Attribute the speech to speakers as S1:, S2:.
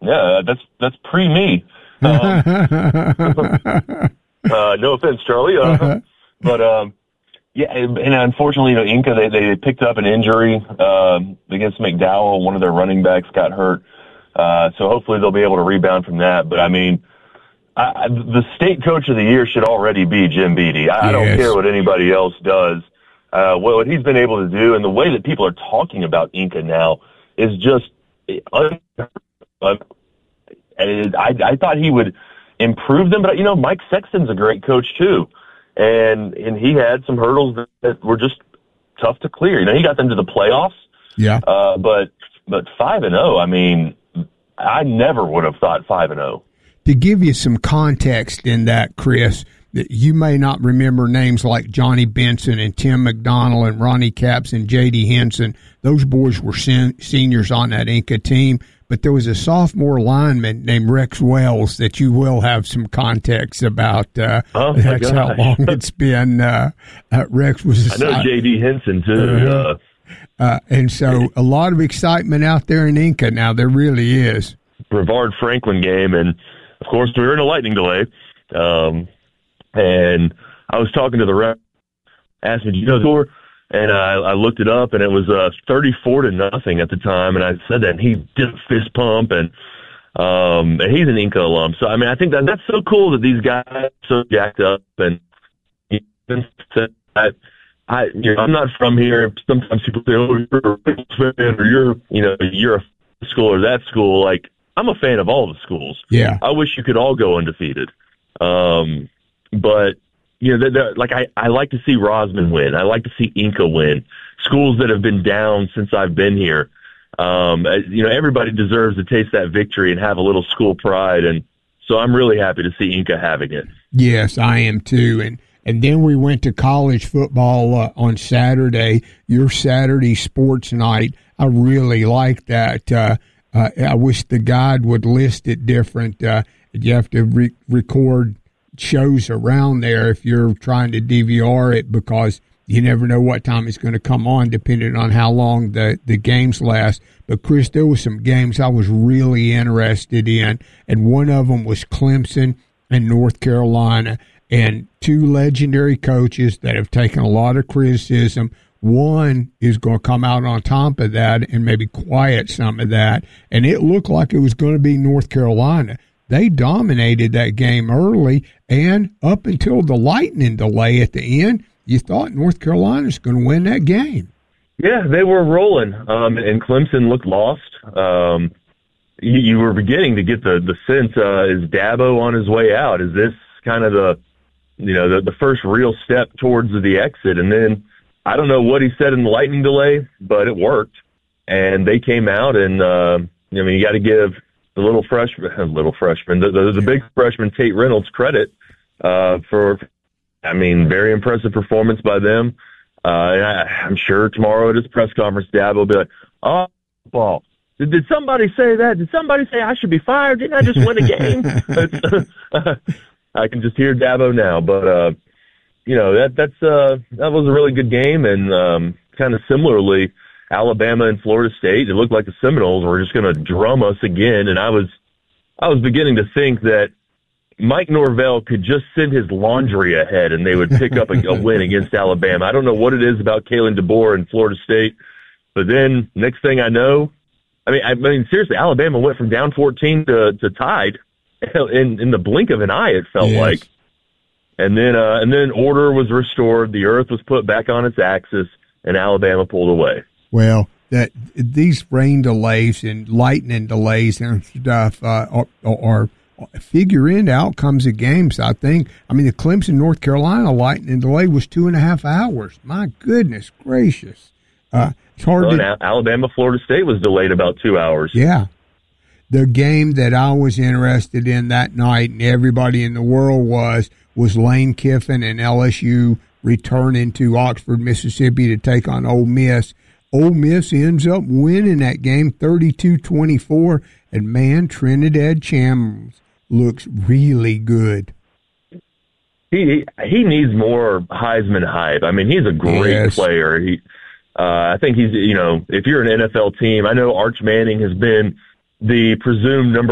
S1: Yeah, that's pre-me. No offense, Charlie. But yeah, and unfortunately, Inca, they picked up an injury against McDowell. One of their running backs got hurt. So hopefully they'll be able to rebound from that. But, I mean, the state coach of the year should already be Jim Beattie. I don't care what anybody else does. What he's been able to do and the way that people are talking about Inca now is just I thought he would improve them, but Mike Sexton's a great coach too, and he had some hurdles that were just tough to clear. He got them to the playoffs.
S2: Yeah.
S1: But 5-0. I mean, I never would have thought 5-0.
S2: To give you some context in that, Chris, that you may not remember names like Johnny Benson and Tim McDonald and Ronnie Capps and J.D. Henson. Those boys were seniors on that Inca team. But there was a sophomore lineman named Rex Wells that you will have some context about. That's how long it's been. Rex was.
S1: I know J.D. Henson too.
S2: And so a lot of excitement out there in Inca now. There really is.
S1: Brevard Franklin game, and of course we were in a lightning delay. And I was talking to the rep, asked me, "Do you know the score?" And I looked it up, and it was 34-0 at the time. And I said that, and he did a fist pump, and he's an Inca alum. So I mean, I think that's so cool that these guys are so jacked up. And I'm not from here. Sometimes people say, "Oh, you're a fan," or you're a school or that school. Like, I'm a fan of all the schools.
S2: Yeah,
S1: I wish you could all go undefeated. But like I like to see Rosman win. I like to see Inca win. Schools that have been down since I've been here. Everybody deserves to taste that victory and have a little school pride. And so I'm really happy to see Inca having it.
S2: Yes, I am too. And then we went to college football on Saturday, your Saturday sports night. I really like that. I wish the guide would list it different. You have to record shows around there if you're trying to DVR it, because you never know what time it's going to come on depending on how long the games last. But, Chris, there were some games I was really interested in, and one of them was Clemson and North Carolina, and two legendary coaches that have taken a lot of criticism. One is going to come out on top of that and maybe quiet some of that, and it looked like it was going to be North Carolina. They dominated that game early, and up until the lightning delay at the end, you thought North Carolina was going to win that game.
S1: Yeah, they were rolling, and Clemson looked lost. You were beginning to get the sense, is Dabo on his way out? Is this kind of the first real step towards the exit? And then I don't know what he said in the lightning delay, but it worked, and they came out, and you got to give the the big freshman Tate Reynolds credit for, very impressive performance by them. And I'm sure tomorrow at his press conference, Dabo will be like, "Oh, ball. Did somebody say that? Did somebody say I should be fired? Didn't I just win a game?" I can just hear Dabo now, but that was a really good game, and kind of similarly, Alabama and Florida State, it looked like the Seminoles were just going to drum us again, and I was beginning to think that Mike Norvell could just send his laundry ahead and they would pick up a win against Alabama. I don't know what it is about Kalen DeBoer and Florida State, but then next thing I know, seriously, Alabama went from down 14 to tied in the blink of an eye, it felt like. And then order was restored, the earth was put back on its axis, and Alabama pulled away.
S2: Well, that these rain delays and lightning delays and stuff are figure into outcomes of games, I think. The Clemson, North Carolina lightning delay was 2.5 hours. My goodness gracious. It's hard
S1: Alabama, Florida State was delayed about 2 hours.
S2: Yeah. The game that I was interested in that night, and everybody in the world was Lane Kiffin and LSU returning to Oxford, Mississippi to take on Ole Miss. Ole Miss ends up winning that game 32-24, and man, Trinidad Chambers looks really good.
S1: He needs more Heisman hype. He's a great player. I think he's, if you're an NFL team, I know Arch Manning has been the presumed number